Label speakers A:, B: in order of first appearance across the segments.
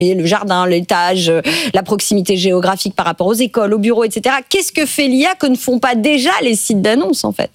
A: le jardin, l'étage, la proximité géographique par rapport aux écoles, aux bureaux, etc. Qu'est-ce que fait l'IA que ne font pas déjà les sites d'annonces, en fait ?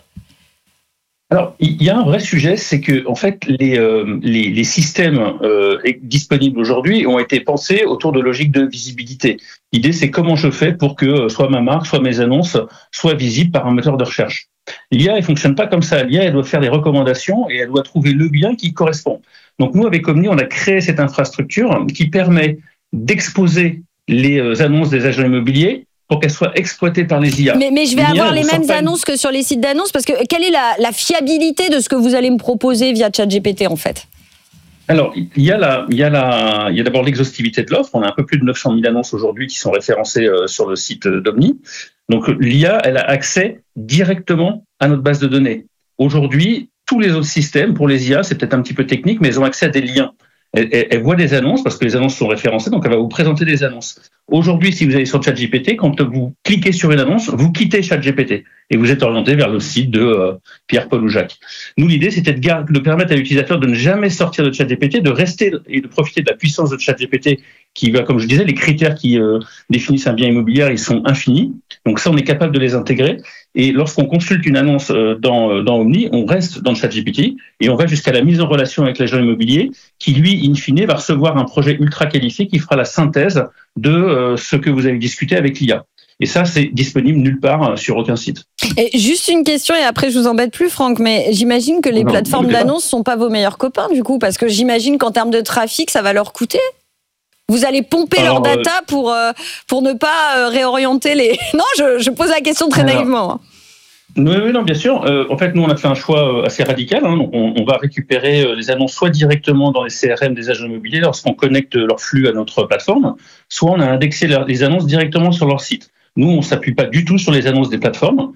B: Alors, il y a un vrai sujet, c'est que en fait, les systèmes disponibles aujourd'hui ont été pensés autour de logiques de visibilité. L'idée, c'est comment je fais pour que soit ma marque, soit mes annonces soient visibles par un moteur de recherche. L'IA, elle fonctionne pas comme ça. L'IA, elle doit faire des recommandations et elle doit trouver le bien qui correspond. Donc nous, avec Omni, on a créé cette infrastructure qui permet d'exposer les annonces des agents immobiliers pour qu'elles soient exploitées par les IA.
A: Mais je vais avoir les mêmes annonces que sur les sites d'annonces, parce que quelle est la fiabilité de ce que vous allez me proposer via ChatGPT, en fait ?
B: Alors, il y a d'abord l'exhaustivité de l'offre. On a un peu plus de 900 000 annonces aujourd'hui qui sont référencées sur le site d'Omni. Donc, l'IA, elle a accès directement à notre base de données. Aujourd'hui, tous les autres systèmes, pour les IA, c'est peut-être un petit peu technique, mais ils ont accès à des liens. Elle voit des annonces parce que les annonces sont référencées, donc elle va vous présenter des annonces. Aujourd'hui, si vous allez sur ChatGPT, quand vous cliquez sur une annonce, vous quittez ChatGPT et vous êtes orienté vers le site de Pierre, Paul ou Jacques. Nous, l'idée, c'était de permettre à l'utilisateur de ne jamais sortir de ChatGPT, de rester et de profiter de la puissance de ChatGPT qui va, comme je disais, les critères qui définissent un bien immobilier, ils sont infinis. Donc ça, on est capable de les intégrer. Et lorsqu'on consulte une annonce dans Omni, on reste dans le ChatGPT et on va jusqu'à la mise en relation avec l'agent immobilier qui, lui, in fine, va recevoir un projet ultra qualifié qui fera la synthèse de ce que vous avez discuté avec l'IA. Et ça, c'est disponible nulle part sur aucun site.
A: Et juste une question, et après je vous embête plus, Franck, mais j'imagine que les plateformes d'annonces sont pas vos meilleurs copains, du coup, parce que j'imagine qu'en termes de trafic, ça va leur coûter. Vous allez pomper leur data pour ne pas réorienter les... Non, je pose la question très naïvement.
B: Oui, non, bien sûr. En fait, nous, on a fait un choix assez radical. Donc, on va récupérer les annonces soit directement dans les CRM des agents immobiliers lorsqu'on connecte leur flux à notre plateforme, soit on a indexé les annonces directement sur leur site. Nous, on ne s'appuie pas du tout sur les annonces des plateformes.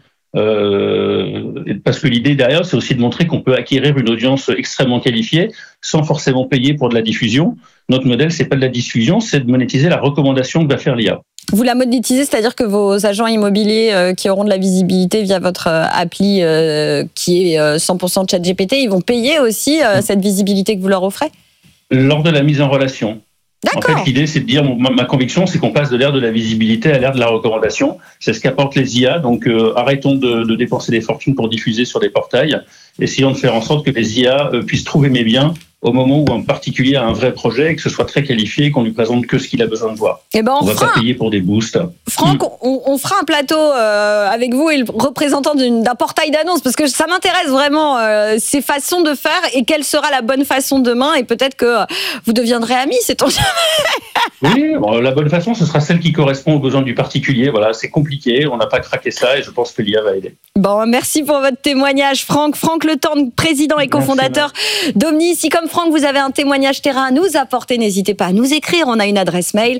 B: Parce que l'idée derrière, c'est aussi de montrer qu'on peut acquérir une audience extrêmement qualifiée sans forcément payer pour de la diffusion. Notre modèle, c'est pas de la diffusion, c'est de monétiser la recommandation que va faire l'IA.
A: Vous la monétisez, c'est-à-dire que vos agents immobiliers qui auront de la visibilité via votre appli qui est 100% ChatGPT, ils vont payer aussi cette visibilité que vous leur offrez ?
B: Lors de la mise en relation.
A: D'accord.
B: En fait, l'idée, c'est de dire, ma conviction, c'est qu'on passe de l'ère de la visibilité à l'ère de la recommandation. C'est ce qu'apportent les IA. Donc, arrêtons de dépenser des fortunes pour diffuser sur des portails. Essayons de faire en sorte que les IA puissent trouver mes biens au moment où un particulier a un vrai projet et que ce soit très qualifié et qu'on lui présente que ce qu'il a besoin de voir.
A: Eh ben,
B: on va pas payer pour des boosts.
A: Franck, on fera un plateau avec vous et le représentant d'un portail d'annonces, parce que ça m'intéresse vraiment ces façons de faire et quelle sera la bonne façon demain, et peut-être que vous deviendrez amis, sait-on jamais.
B: Oui, la bonne façon, ce sera celle qui correspond aux besoins du particulier. Voilà, c'est compliqué, on n'a pas craqué ça et je pense que l'IA va aider.
A: Bon, merci pour votre témoignage, Franck. Franck Le Tendre, président et cofondateur d'Omni. Si comme Franck, vous avez un témoignage terrain à nous apporter, n'hésitez pas à nous écrire. On a une adresse mail,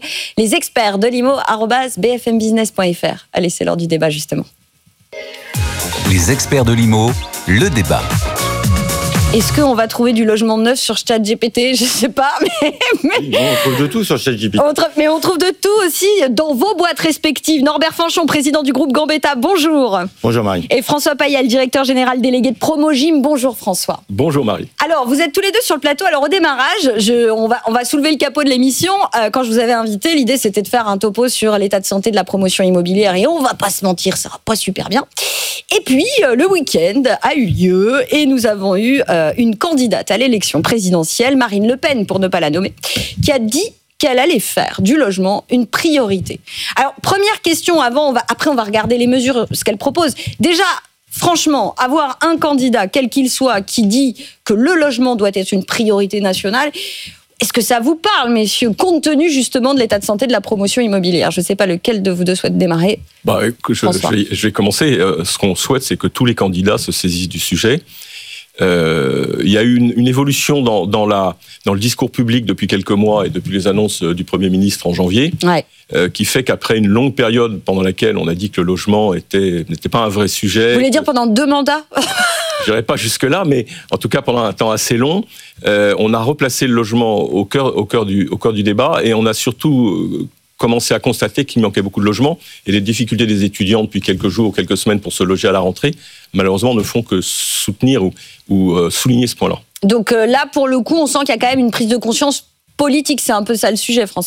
A: lesexpertsdelimo@bfmbusiness.fr. Allez, c'est l'heure du débat, justement.
C: Les experts de l'IMO, le débat.
A: Est-ce qu'on va trouver du logement neuf sur ChatGPT ? Je ne sais pas, mais...
D: Oui, on trouve de tout sur ChatGPT.
A: Mais on trouve de tout aussi dans vos boîtes respectives. Norbert Fanchon, président du groupe Gambetta, bonjour.
D: Bonjour Marie.
A: Et François Payal, directeur général délégué de Promogym, bonjour François.
D: Bonjour Marie.
A: Alors, vous êtes tous les deux sur le plateau. Alors, au démarrage, on va soulever le capot de l'émission. Quand je vous avais invité, l'idée, c'était de faire un topo sur l'état de santé de la promotion immobilière. Et on va pas se mentir, ça va pas super bien. Et puis, le week-end a eu lieu et nous avons eu une candidate à l'élection présidentielle, Marine Le Pen, pour ne pas la nommer, qui a dit qu'elle allait faire du logement une priorité. Alors, première question après on va regarder les mesures, ce qu'elle propose. Déjà, franchement, avoir un candidat, quel qu'il soit, qui dit que le logement doit être une priorité nationale, est-ce que ça vous parle, messieurs, compte tenu justement de l'état de santé de la promotion immobilière ? Je ne sais pas lequel de vous deux souhaite démarrer.
E: Je vais commencer. Ce qu'on souhaite, c'est que tous les candidats se saisissent du sujet. Il y a eu une évolution dans le discours public depuis quelques mois et depuis les annonces du Premier ministre en janvier, qui fait qu'après une longue période pendant laquelle on a dit que le logement n'était pas un vrai sujet...
A: Vous voulez dire pendant 2 mandats ?
E: Je n'irai pas jusque-là, mais en tout cas pendant un temps assez long, on a replacé le logement au cœur du débat, et on a surtout commencé à constater qu'il manquait beaucoup de logements, et les difficultés des étudiants depuis quelques jours ou quelques semaines pour se loger à la rentrée, malheureusement, ne font que soutenir ou souligner ce point-là.
A: Donc là, pour le coup, on sent qu'il y a quand même une prise de conscience politique. C'est un peu ça le sujet, François.